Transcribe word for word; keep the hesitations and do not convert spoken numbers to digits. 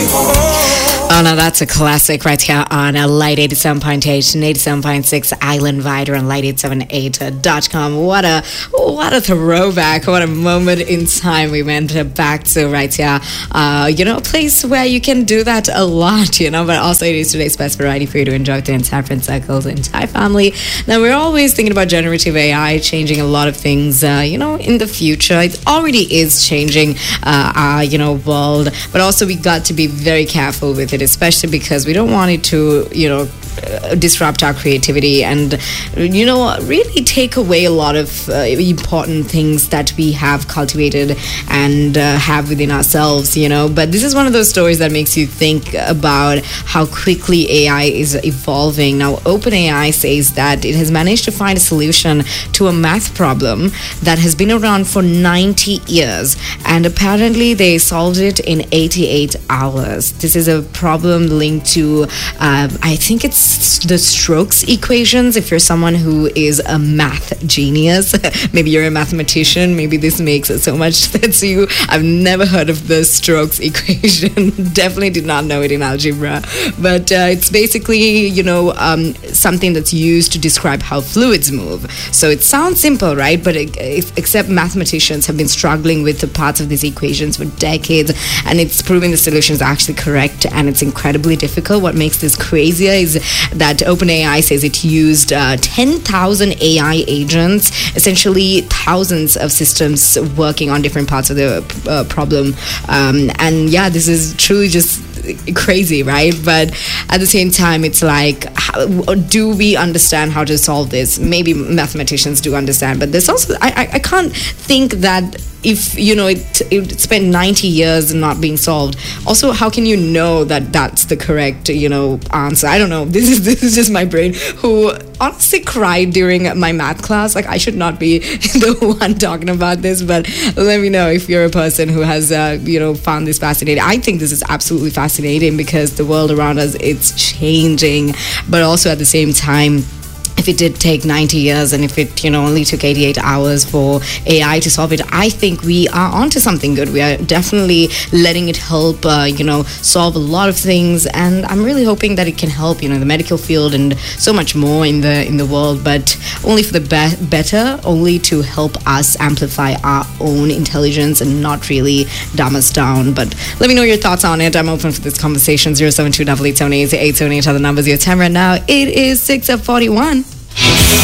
Oh, no, that's a classic right here on uh, Light eighty-seven point eight and eighty-seven point six Island Vider and Light eight seven eight dot com. What a what a throwback. What a moment in time we went back to right here. Uh, you know, a place where you can do that a lot, you know, but also it is today's best variety for you to enjoy the entire friend circles, the entire family. Now, we're always thinking about generative A I changing a lot of things, uh, you know, in the future. It already is changing uh, our, you know, world, but also we got to be very careful with it, especially because we don't want it to, you know, uh, disrupt our creativity and, you know, really take away a lot of uh, important things that we have cultivated and uh, have within ourselves, you know. But this is one of those stories that makes you think about how quickly A I is evolving. Now, OpenAI says that it has managed to find a solution to a math problem that has been around for ninety years, and apparently they solved it in eighty-eight hours. This is a problem linked to, uh, I think it's the Stokes equations. If you're someone who is a math genius, maybe you're a mathematician, maybe this makes so much sense to you. I've never heard of the Stokes equation. Definitely did not know it in algebra. But uh, it's basically, you know, um, something that's used to describe how fluids move. So it sounds simple, right? But it, it, except mathematicians have been struggling with the parts of these equations for decades, and it's proving the solution is actually correct, and it's incredibly difficult. What makes this crazier is that OpenAI says it used uh, ten thousand A I agents, essentially thousands of systems working on different parts of the uh, problem. Um, and yeah, this is truly just crazy, right? But at the same time, it's like, how, do we understand how to solve this? Maybe mathematicians do understand, but there's also, I, I, I can't think that if, you know, it, it spent ninety years not being solved. Also, how can you know that that's the correct, you know, answer? I don't know. This is this is just my brain, who honestly cried during my math class. Like, I should not be the one talking about this, but let me know if you're a person who has, uh, you know, found this fascinating. I think this is absolutely fascinating because the world around us, it's changing, but also at the same time, if it did take ninety years and if it, you know, only took eighty-eight hours for A I to solve it, I think we are onto something good. We are definitely letting it help, uh, you know, solve a lot of things, and I'm really hoping that it can help, you know, the medical field and so much more in the in the world, but only for the be- better, only to help us amplify our own intelligence and not really dumb us down. But let me know your thoughts on it. I'm open for this conversation. zero seven two eight eight seven eight eight seven eight are the numbers. Your time right now. It is six forty-one.